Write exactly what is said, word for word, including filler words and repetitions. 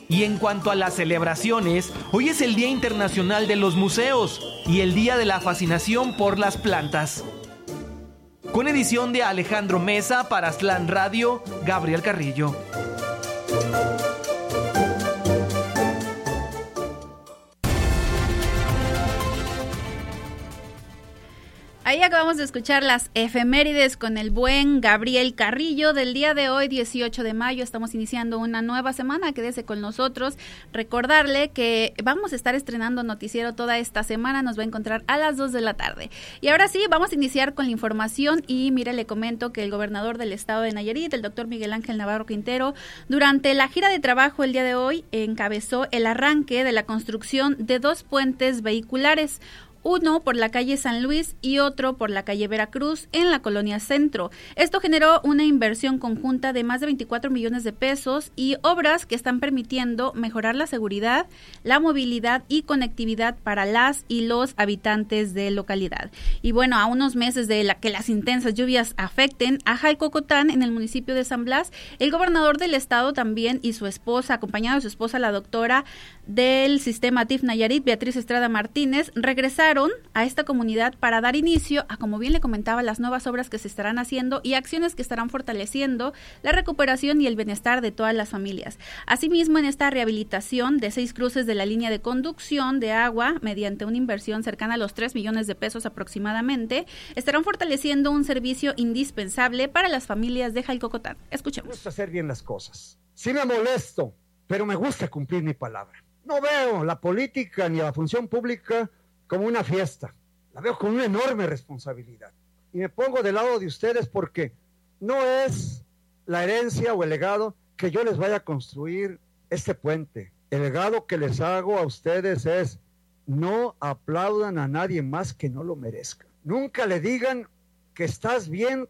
Y en cuanto a las celebraciones, hoy es el Día Internacional de los Museos y el Día de la Fascinación por las Plantas. Con edición de Alejandro Mesa para Aztlán Radio, Gabriel Carrillo. Ahí acabamos de escuchar las efemérides con el buen Gabriel Carrillo del día de hoy, dieciocho de mayo. Estamos iniciando una nueva semana, quédese con nosotros. Recordarle que vamos a estar estrenando noticiero toda esta semana, nos va a encontrar a las dos de la tarde. Y ahora sí, vamos a iniciar con la información y mire, le comento que el gobernador del estado de Nayarit, el doctor Miguel Ángel Navarro Quintero, durante la gira de trabajo el día de hoy, encabezó el arranque de la construcción de dos puentes vehiculares, uno por la calle San Luis y otro por la calle Veracruz en la colonia Centro. Esto generó una inversión conjunta de más de veinticuatro millones de pesos y obras que están permitiendo mejorar la seguridad, la movilidad y conectividad para las y los habitantes de localidad. Y bueno, a unos meses de la que las intensas lluvias afecten a Jalcocotán en el municipio de San Blas, el gobernador del estado también y su esposa, acompañado de su esposa, la doctora del sistema T I F Nayarit, Beatriz Estrada Martínez, regresaron a esta comunidad para dar inicio a, como bien le comentaba, las nuevas obras que se estarán haciendo y acciones que estarán fortaleciendo la recuperación y el bienestar de todas las familias. Asimismo, en esta rehabilitación de seis cruces de la línea de conducción de agua, mediante una inversión cercana a los tres millones de pesos aproximadamente, estarán fortaleciendo un servicio indispensable para las familias de Jalcocotán. Escuchemos. Me gusta hacer bien las cosas. Sí me molesto, pero me gusta cumplir mi palabra. No veo la política ni la función pública como una fiesta, la veo con una enorme responsabilidad. Y me pongo del lado de ustedes porque no es la herencia o el legado que yo les vaya a construir este puente. El legado que les hago a ustedes es: no aplaudan a nadie más que no lo merezca. Nunca le digan que estás bien